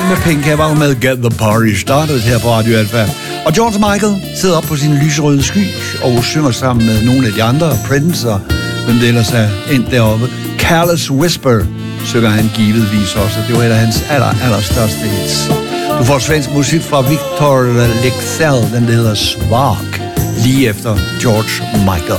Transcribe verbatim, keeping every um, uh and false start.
med Pink Cabal med Get the Party Started her på Radio Alpha. Og George Michael sidder op på sin lyserøde sky og synger sammen med nogle af de andre, Prince og hvem det ellers er endt deroppe. Careless Whisper synger han givetvis også. Det var et af hans aller, allerstørste hits. Du får svensk musik fra Victor Leksell, den der hedder Svag, lige efter George Michael.